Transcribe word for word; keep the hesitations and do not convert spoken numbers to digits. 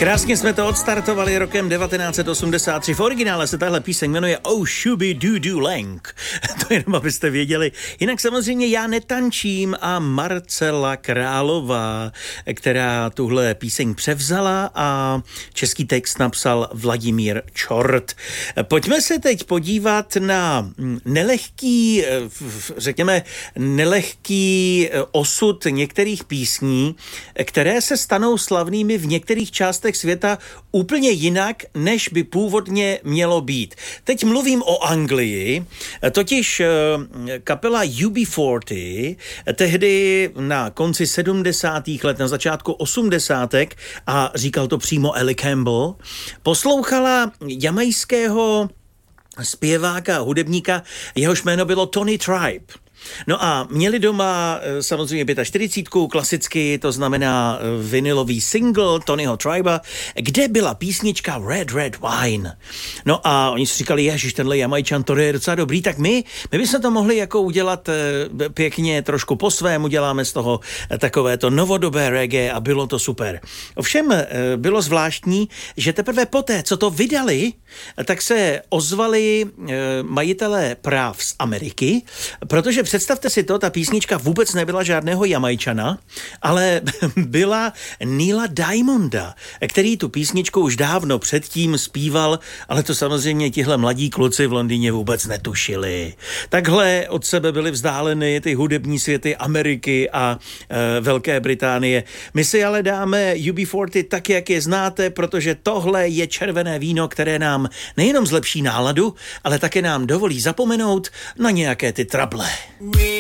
Krásně jsme to odstartovali rokem devatenáct set osmdesát tři. V originále se tahle píseň jmenuje Oh Shooby Doo Doo Lang. To jenom abyste věděli. Jinak samozřejmě Já netančím a Marcela Králová, která tuhle píseň převzala a český text napsal Vladimír Čort. Pojďme se teď podívat na nelehký, řekněme, nelehký osud některých písní, které se stanou slavnými v některých částech světa úplně jinak, než by původně mělo být. Teď mluvím o Anglii, totiž kapela U B čtyřicet tehdy na konci sedmdesátých let, na začátku osmdesátek, a říkal to přímo Ellie Campbell, poslouchala jamajského zpěváka, hudebníka, jehož jméno bylo Tony Tribe. No a měli doma samozřejmě čtyřicet pět, klasicky, to znamená vinilový single Tonyho Triba, kde byla písnička Red Red Wine. No a oni si říkali, ježiš, tenhle Jamajčan, to je docela dobrý, tak my, my bychom to mohli jako udělat pěkně trošku po svém, uděláme z toho takové to novodobé reggae a bylo to super. Ovšem bylo zvláštní, že teprve poté, co to vydali, tak se ozvali majitelé práv z Ameriky, protože představte si to, ta písnička vůbec nebyla žádného Jamajčana, ale byla Neila Diamonda, který tu písničku už dávno předtím zpíval, ale to samozřejmě tihle mladí kluci v Londýně vůbec netušili. Takhle od sebe byly vzdáleny ty hudební světy Ameriky a e, Velké Británie. My si ale dáme U B čtyřicet tak, jak je znáte, protože tohle je červené víno, které nám nejenom zlepší náladu, ale také nám dovolí zapomenout na nějaké ty trable.